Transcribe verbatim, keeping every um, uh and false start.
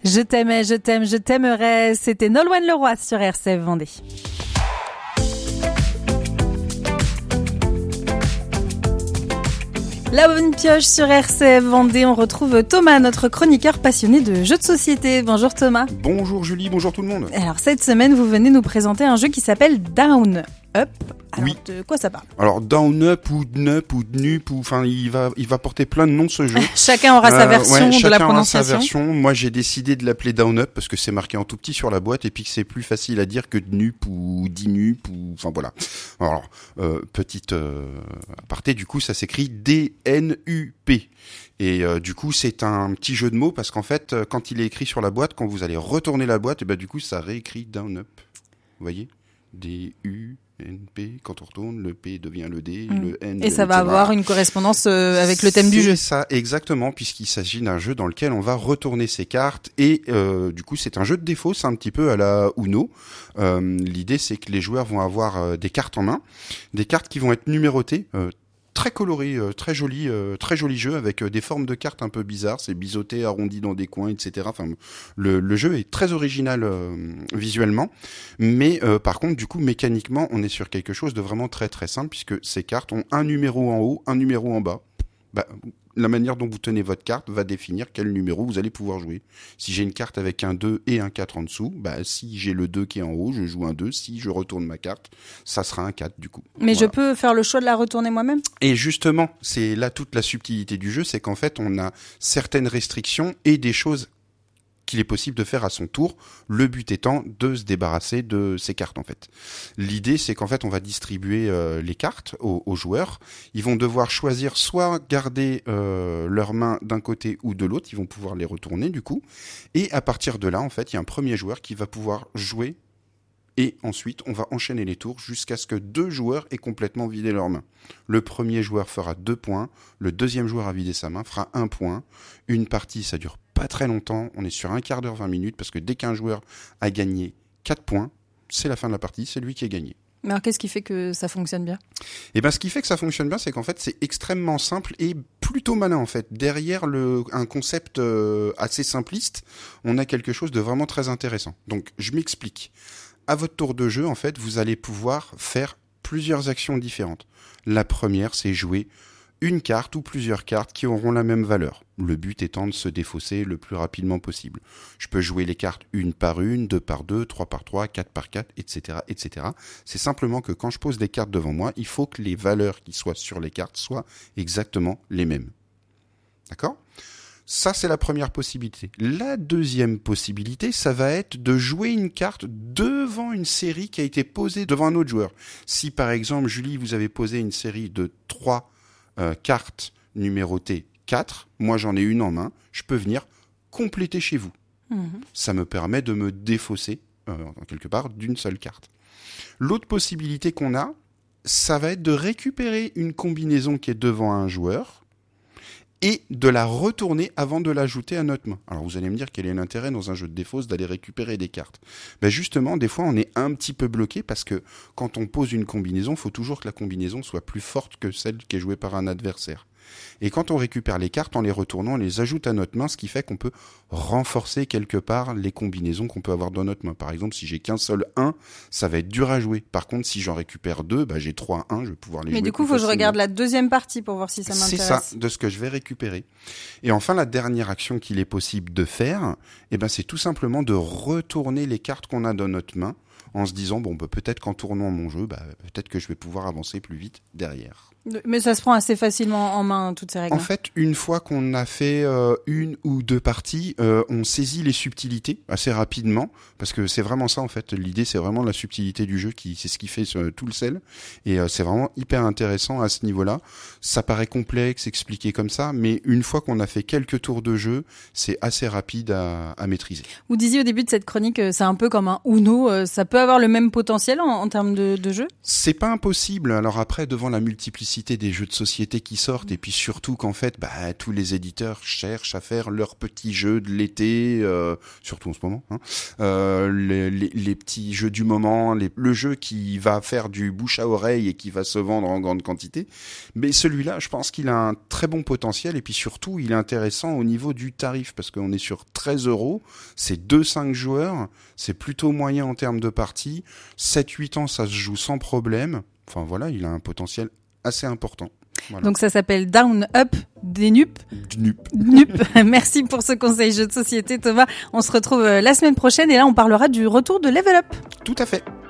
Je t'aimais, je t'aime, je t'aimerais. C'était Nolwenn Leroy sur R C F Vendée. La bonne pioche sur R C F Vendée, on retrouve Thomas, notre chroniqueur passionné de jeux de société. Bonjour Thomas. Bonjour Julie, bonjour tout le monde. Alors cette semaine, vous venez nous présenter un jeu qui s'appelle Down Up. Alors, oui. De quoi ça parle? Alors Down Up ou Dnup ou Dnup ou enfin il va il va porter plein de noms ce jeu. Chacun aura sa version euh, ouais, de la chacun aura sa prononciation. version. Moi j'ai décidé de l'appeler Down Up parce que c'est marqué en tout petit sur la boîte et puis que c'est plus facile à dire que Dnup ou Dinup ou enfin voilà. Alors euh, petite euh, aparté, du coup ça s'écrit D N U P. Et euh, du coup, c'est un petit jeu de mots parce qu'en fait, euh, quand il est écrit sur la boîte, quand vous allez retourner la boîte, et ben du coup, ça réécrit Down Up. Vous voyez, D U N P. Quand on retourne, le P devient le D, mmh. le N. Et ça va avoir une correspondance euh, avec le thème du jeu. C'est ça, exactement, puisqu'il s'agit d'un jeu dans lequel on va retourner ses cartes et euh, du coup, c'est un jeu de défaut, c'est un petit peu à la Uno. Euh, l'idée, c'est que les joueurs vont avoir euh, des cartes en main, des cartes qui vont être numérotées. Euh, Très coloré, euh, très joli, euh, très joli jeu avec euh, des formes de cartes un peu bizarres, c'est biseauté, arrondi dans des coins, et cetera. Enfin, le, le jeu est très original euh, visuellement, mais euh, par contre, du coup, mécaniquement, on est sur quelque chose de vraiment très très simple puisque ces cartes ont un numéro en haut, un numéro en bas. Bah, la manière dont vous tenez votre carte va définir quel numéro vous allez pouvoir jouer. Si j'ai une carte avec un deux et un quatre en dessous, bah, si j'ai le deux qui est en haut, je joue un deux. Si je retourne ma carte, ça sera un quatre du coup. Mais voilà. Je peux faire le choix de la retourner moi-même ? Et justement, c'est là toute la subtilité du jeu, c'est qu'en fait, on a certaines restrictions et des choses qu'il est possible de faire à son tour, le but étant de se débarrasser de ces cartes en fait. L'idée c'est qu'en fait on va distribuer euh, les cartes aux, aux joueurs, ils vont devoir choisir soit garder euh, leurs mains d'un côté ou de l'autre, ils vont pouvoir les retourner du coup, et à partir de là en fait il y a un premier joueur qui va pouvoir jouer et ensuite on va enchaîner les tours jusqu'à ce que deux joueurs aient complètement vidé leurs mains. Le premier joueur fera deux points, le deuxième joueur à vider sa main fera un point, une partie ça dure pas très longtemps, on est sur un quart d'heure, vingt minutes, parce que dès qu'un joueur a gagné quatre points, c'est la fin de la partie, c'est lui qui a gagné. Mais alors qu'est-ce qui fait que ça fonctionne bien ? Et ben, ce qui fait que ça fonctionne bien, c'est qu'en fait, c'est extrêmement simple et plutôt malin en fait. Derrière le, un concept euh, assez simpliste, on a quelque chose de vraiment très intéressant. Donc, je m'explique. À votre tour de jeu, en fait, vous allez pouvoir faire plusieurs actions différentes. La première, c'est jouer une carte ou plusieurs cartes qui auront la même valeur. Le but étant de se défausser le plus rapidement possible. Je peux jouer les cartes une par une, deux par deux, trois par trois, quatre par quatre, et cetera, et cetera. C'est simplement que quand je pose des cartes devant moi, il faut que les valeurs qui soient sur les cartes soient exactement les mêmes. D'accord ? Ça, c'est la première possibilité. La deuxième possibilité, ça va être de jouer une carte devant une série qui a été posée devant un autre joueur. Si, par exemple, Julie, vous avez posé une série de trois euh, cartes numérotées quatre, moi j'en ai une en main, je peux venir compléter chez vous. Mmh. Ça me permet de me défausser, euh, quelque part, d'une seule carte. L'autre possibilité qu'on a, ça va être de récupérer une combinaison qui est devant un joueur, et de la retourner avant de l'ajouter à notre main. Alors vous allez me dire quel est l'intérêt dans un jeu de défausse d'aller récupérer des cartes. Ben justement, des fois on est un petit peu bloqué parce que quand on pose une combinaison, il faut toujours que la combinaison soit plus forte que celle qui est jouée par un adversaire. Et quand on récupère les cartes, en les retournant, on les ajoute à notre main, ce qui fait qu'on peut renforcer quelque part les combinaisons qu'on peut avoir dans notre main. Par exemple, si j'ai qu'un seul un, ça va être dur à jouer. Par contre, si j'en récupère deux, bah, j'ai trois un, je vais pouvoir les Mais jouer. Mais du coup, il faut que je regarde la deuxième partie pour voir si ça m'intéresse. C'est ça, de ce que je vais récupérer. Et enfin, la dernière action qu'il est possible de faire, eh ben, c'est tout simplement de retourner les cartes qu'on a dans notre main en se disant, bon, bah, peut-être qu'en tournant mon jeu, bah, peut-être que je vais pouvoir avancer plus vite derrière. Mais ça se prend assez facilement en main, toutes ces règles. En fait, une fois qu'on a fait euh, une ou deux parties, euh, on saisit les subtilités assez rapidement, parce que c'est vraiment ça en fait. L'idée, c'est vraiment la subtilité du jeu, qui c'est ce qui fait euh, tout le sel, et euh, c'est vraiment hyper intéressant à ce niveau-là. Ça paraît complexe, expliqué comme ça, mais une fois qu'on a fait quelques tours de jeu, c'est assez rapide à, à maîtriser. Vous disiez au début de cette chronique, c'est un peu comme un Uno. Ça peut avoir le même potentiel en, en termes de, de jeu ? C'est pas impossible. Alors après, devant la multiplicité multiplicité des jeux de société qui sortent et puis surtout qu'en fait, bah, tous les éditeurs cherchent à faire leurs petits jeux de l'été, euh, surtout en ce moment, hein, euh, les, les, les petits jeux du moment, les, le jeu qui va faire du bouche à oreille et qui va se vendre en grande quantité. Mais celui-là, je pense qu'il a un très bon potentiel et puis surtout, il est intéressant au niveau du tarif parce qu'on est sur treize euros, c'est deux cinq joueurs, c'est plutôt moyen en termes de parties, sept huit ans, ça se joue sans problème. Enfin voilà, il a un potentiel assez important. Voilà. Donc ça s'appelle Down Up des Nup. Nup. Nup. Merci pour ce conseil jeu de société Thomas. On se retrouve la semaine prochaine et là on parlera du retour de Level Up. Tout à fait.